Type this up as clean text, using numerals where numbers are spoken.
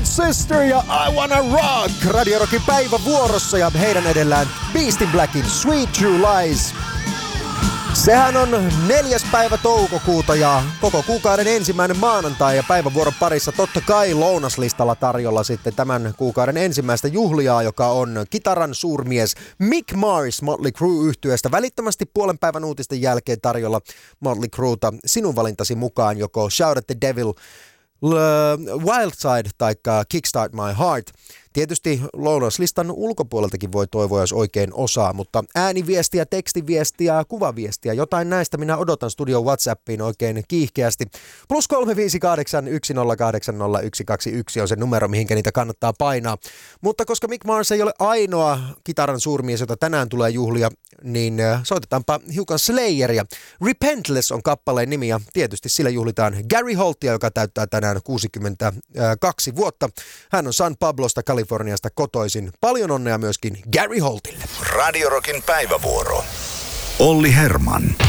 Sister ja I Wanna Rock Radio Rockin päivävuorossa ja heidän edellään Beast in Blackin Sweet True Lies. Sehän on 4. päivä toukokuuta ja koko kuukauden ensimmäinen maanantai ja päivävuoron parissa totta kai lounaslistalla tarjolla sitten tämän kuukauden ensimmäistä juhliaa, joka on kitaran suurmies Mick Mars Motley Crue-yhtyeestä. Välittömästi puolen päivän uutisten jälkeen tarjolla Motley Crueta sinun valintasi mukaan joko Shout at the Devil, Wildside tai Kickstart My Heart. Tietysti lounaslistan ulkopuoleltakin voi toivoa, jos oikein osaa, mutta ääniviestiä, tekstiviestiä, kuvaviestiä, jotain näistä minä odotan studion WhatsAppiin oikein kiihkeästi. +358 108 0121 on se numero, mihinkä niitä kannattaa painaa. Mutta koska Mick Mars ei ole ainoa kitaran suurmies, jota tänään tulee juhlia, niin soitetaanpa hiukan Slayeria. Repentless on kappaleen nimi ja tietysti sillä juhlitaan Gary Holtia, joka täyttää tänään 62 vuotta. Hän on San Pablosta, Kaliforniasta kotoisin. Paljon onnea myöskin Gary Holtille. Radio Rockin päivävuoro. Olli Herman.